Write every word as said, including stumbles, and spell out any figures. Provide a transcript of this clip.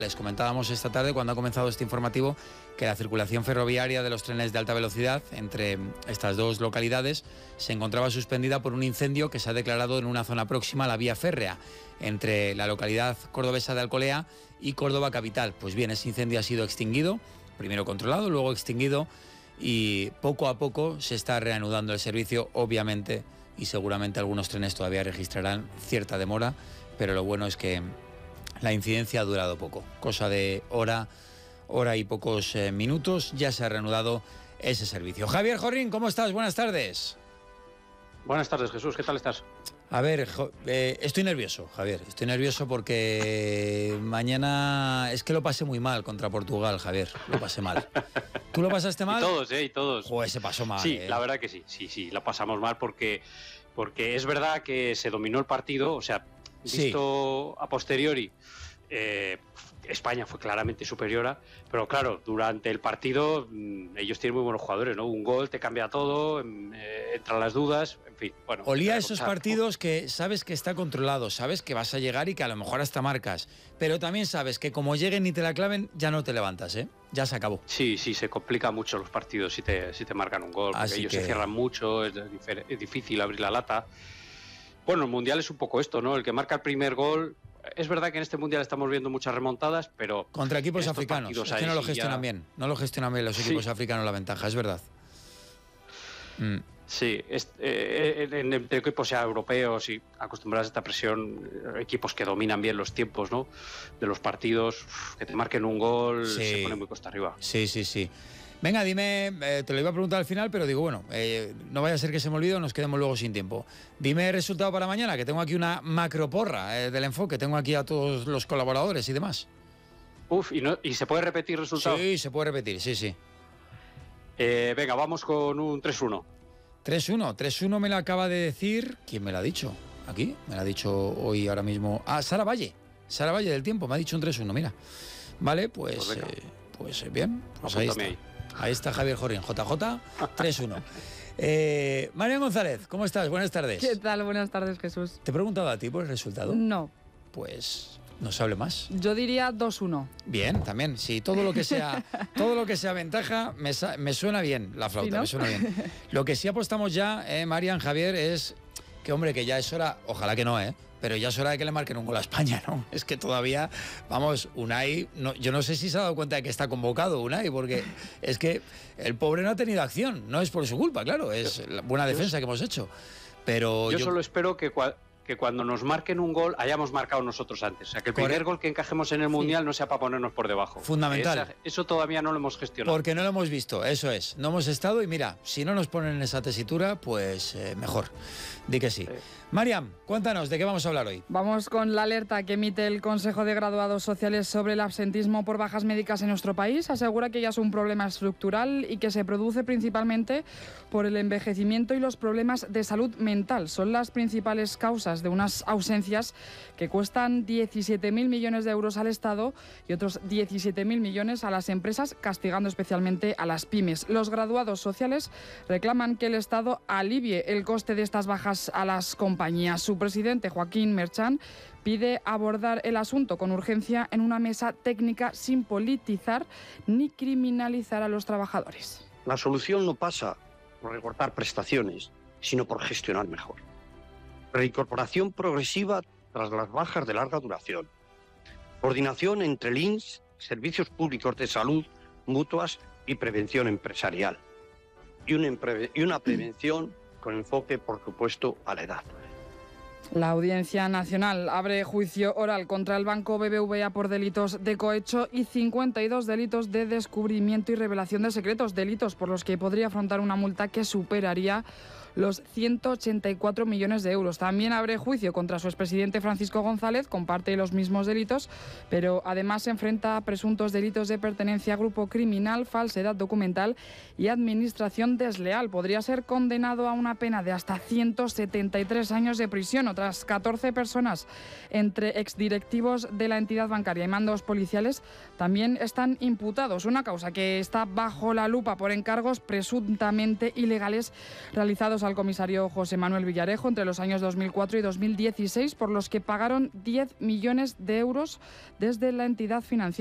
Les comentábamos esta tarde, cuando ha comenzado este informativo, que la circulación ferroviaria de los trenes de alta velocidad entre estas dos localidades se encontraba suspendida por un incendio que se ha declarado en una zona próxima a la vía férrea, entre la localidad cordobesa de Alcolea y Córdoba capital. Pues bien, ese incendio ha sido extinguido, primero controlado, luego extinguido, y poco a poco se está reanudando el servicio, obviamente, y seguramente algunos trenes todavía registrarán cierta demora, pero lo bueno es que la incidencia ha durado poco, cosa de hora, hora y pocos eh, minutos, ya se ha reanudado ese servicio. Javier Jorrín, ¿cómo estás? Buenas tardes. Buenas tardes, Jesús, ¿qué tal estás? A ver, jo, eh, estoy nervioso, Javier, estoy nervioso porque mañana es que lo pasé muy mal contra Portugal, Javier, lo pasé mal. ¿Tú lo pasaste mal? Y todos, ¿eh? Y todos. Joder, se pasó mal. Sí, eh. la verdad que sí, sí, sí, lo pasamos mal porque, porque es verdad que se dominó el partido, o sea, visto sí. a posteriori, eh, España fue claramente superior, pero claro, durante el partido mmm, ellos tienen muy buenos jugadores, ¿no? Un gol te cambia todo, eh, entran las dudas, en fin. Bueno, olía esos partidos que sabes que está controlado, sabes que vas a llegar y que a lo mejor hasta marcas, pero también sabes que como lleguen y te la claven, ya no te levantas, ¿eh? Ya se acabó. Sí, sí, se complica mucho los partidos si te, si te marcan un gol, porque Así ellos que... se cierran mucho, es, es difícil abrir la lata. Bueno, el Mundial es un poco esto, ¿no? El que marca el primer gol. Es verdad que en este Mundial estamos viendo muchas remontadas, pero... Contra equipos africanos, es que no lo gestionan ya... bien. No lo gestionan bien los equipos sí. africanos la ventaja, es verdad. Mm. Sí, es, eh, en, en equipos ya europeos y acostumbrados a esta presión, equipos que dominan bien los tiempos, ¿no? De los partidos, que te marquen un gol, sí. se pone muy costa arriba. Sí, sí, sí. Venga, dime, eh, te lo iba a preguntar al final, pero digo, bueno, eh, no vaya a ser que se me olvide o nos quedemos luego sin tiempo. Dime el resultado para mañana, que tengo aquí una macroporra eh, del enfoque, tengo aquí a todos los colaboradores y demás. Uf, ¿y, no, ¿y se puede repetir el resultado? Sí, se puede repetir, sí, sí. Eh, venga, vamos con un tres uno. tres uno, tres uno me lo acaba de decir, ¿quién me lo ha dicho? Aquí, me lo ha dicho hoy, ahora mismo, ah, Sara Valle, Sara Valle del Tiempo, me ha dicho un tres uno, mira. Vale, pues, pues, eh, pues bien, pues ahí está. Ahí. Ahí está Javier Jorrín, J J, tres uno. Eh, Marian González, ¿cómo estás? Buenas tardes. ¿Qué tal? Buenas tardes, Jesús. ¿Te he preguntado a ti por el resultado? No. Pues no se hable más. Yo diría dos uno. Bien, también. Sí, todo lo que sea, todo lo que sea ventaja, me, me suena bien la flauta, ¿sí, no? Me suena bien. Lo que sí apostamos ya, eh, Marian, Javier, es que, hombre, que ya es hora, ojalá que no, ¿eh? Pero ya es hora de que le marquen un gol a España, ¿no? Es que todavía, vamos, Unai, no, yo no sé si se ha dado cuenta de que está convocado Unai, porque es que el pobre no ha tenido acción, no es por su culpa, claro, es la buena defensa que hemos hecho. Pero yo, yo... solo espero que, que cuando nos marquen un gol hayamos marcado nosotros antes. O sea, que el primer gol que encajemos en el Mundial sí. no sea para ponernos por debajo. Fundamental. Esa, eso todavía no lo hemos gestionado. Porque no lo hemos visto, eso es. No hemos estado y mira, si no nos ponen en esa tesitura, pues eh, mejor. Di que sí. sí. Mariam, cuéntanos, ¿de qué vamos a hablar hoy? Vamos con la alerta que emite el Consejo de Graduados Sociales sobre el absentismo por bajas médicas en nuestro país. Asegura que ya es un problema estructural y que se produce principalmente por el envejecimiento y los problemas de salud mental. Son las principales causas de unas ausencias que cuestan diecisiete mil millones de euros al Estado y otros diecisiete mil millones a las empresas, castigando especialmente a las pymes. Los graduados sociales reclaman que el Estado alivie el coste de estas bajas a las compañías. Su presidente, Joaquín Merchan, pide abordar el asunto con urgencia en una mesa técnica sin politizar ni criminalizar a los trabajadores. La solución no pasa por recortar prestaciones, sino por gestionar mejor. Reincorporación progresiva tras las bajas de larga duración. Coordinación entre el I N S, servicios públicos de salud, mutuas y prevención empresarial. Y una, y una prevención con enfoque, por supuesto, a la edad. La Audiencia Nacional abre juicio oral contra el Banco B B V A por delitos de cohecho y cincuenta y dos delitos de descubrimiento y revelación de secretos, delitos por los que podría afrontar una multa que superaría los ciento ochenta y cuatro millones de euros. También abre juicio contra su expresidente Francisco González, comparte los mismos delitos, pero además se enfrenta a presuntos delitos de pertenencia a grupo criminal, falsedad documental y administración desleal. Podría ser condenado a una pena de hasta ciento setenta y tres años de prisión. Otras catorce personas, entre exdirectivos de la entidad bancaria y mandos policiales, también están imputados. Una causa que está bajo la lupa por encargos presuntamente ilegales realizados contratos al comisario José Manuel Villarejo entre los años dos mil cuatro y dos mil dieciséis, por los que pagaron diez millones de euros desde la entidad financiera.